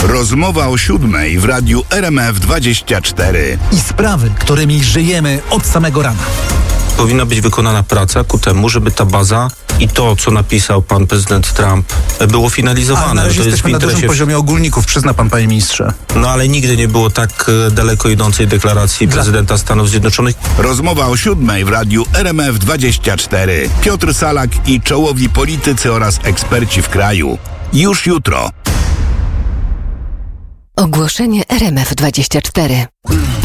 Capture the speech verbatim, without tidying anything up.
Rozmowa o siódmej w radiu R M F dwadzieścia cztery. I sprawy, którymi żyjemy od samego rana. Powinna być wykonana praca ku temu, żeby ta baza i to, co napisał pan prezydent Trump, było finalizowane. A na razie to jesteśmy na dużym poziomie ogólników, przyzna pan, panie ministrze. No ale nigdy nie było tak daleko idącej deklaracji Dla... prezydenta Stanów Zjednoczonych. Rozmowa o siódmej w radiu R M F dwadzieścia cztery. Piotr Salak i czołowi politycy oraz eksperci w kraju. Już jutro. Ogłoszenie R M F dwadzieścia cztery.